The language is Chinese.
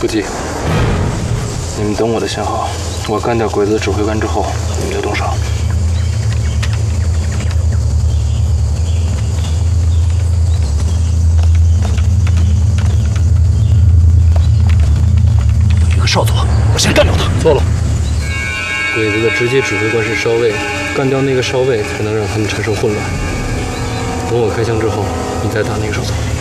不急，你们等我的信号，我干掉鬼子指挥官之后，你们就动手。 一个少佐，我先干掉他。 错了，鬼子的直接指挥官是少尉，干掉那个少尉才能让他们产生混乱。等我开枪之后，你再打那个少佐。